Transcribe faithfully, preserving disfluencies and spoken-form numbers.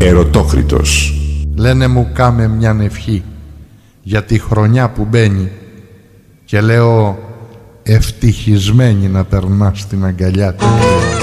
Ερωτόκριτος. Λένε μου κάμε μιαν ευχή για τη χρονιά που μπαίνει και λέω ευτυχισμένη να περνάς στην αγκαλιά του.